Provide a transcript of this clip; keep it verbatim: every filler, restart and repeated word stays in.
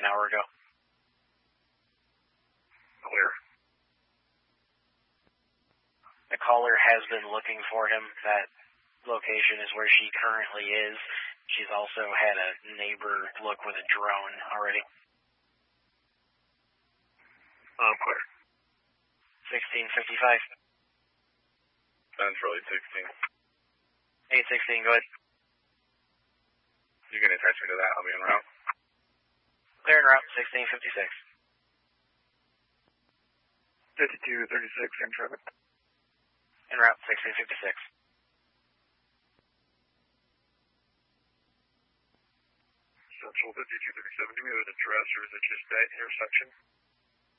an hour ago. Clear. The caller has been looking for him. That location is where she currently is. She's also had a neighbor look with a drone already. I'm clear. sixteen fifty-five. Central eight sixteen. eight sixteen, go ahead. You can attach me to that. I'll be en route. Clear en route, sixteen fifty-six. fifty-two thirty-six, in traffic. En route, sixteen fifty-six. Central fifty-two thirty-seven, do we have an address or is it just that intersection?